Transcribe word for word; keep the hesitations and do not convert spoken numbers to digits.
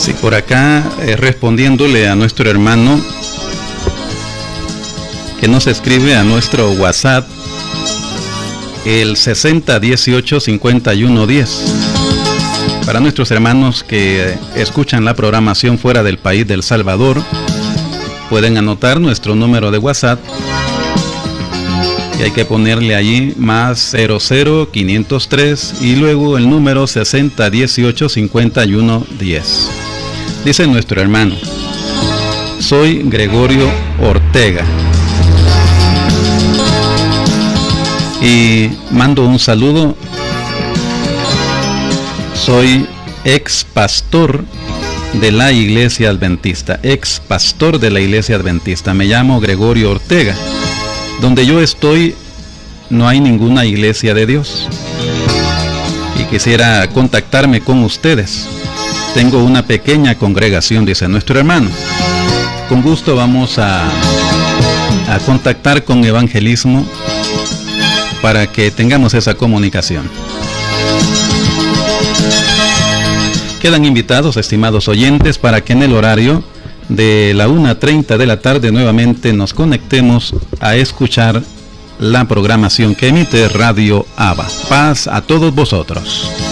Sí, por acá eh, respondiéndole a nuestro hermano que nos escribe a nuestro WhatsApp, el sesenta dieciocho cincuenta y uno diez. Para nuestros hermanos que escuchan la programación fuera del país del Salvador, pueden anotar nuestro número de WhatsApp y hay que ponerle allí más cero cero quinientos tres y luego el número sesenta dieciocho cincuenta y uno diez. Dice nuestro hermano: soy Gregorio Ortega y mando un saludo. Soy ex pastor de la Iglesia Adventista, ex pastor de la Iglesia Adventista. Me llamo Gregorio Ortega. Donde yo estoy no hay ninguna iglesia de Dios y quisiera contactarme con ustedes. Tengo una pequeña congregación, dice nuestro hermano. Con gusto vamos a, a contactar con Evangelismo para que tengamos esa comunicación. Quedan invitados, estimados oyentes, para que en el horario de la una treinta de la tarde nuevamente nos conectemos a escuchar la programación que emite Radio Abba. Paz a todos vosotros.